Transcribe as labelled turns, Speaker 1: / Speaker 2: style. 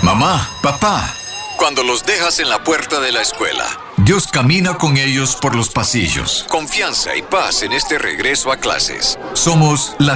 Speaker 1: Mamá, papá.
Speaker 2: Cuando los dejas en la puerta de la escuela.
Speaker 1: Dios camina con ellos por los pasillos.
Speaker 2: Confianza y paz en este regreso a clases.
Speaker 1: Somos la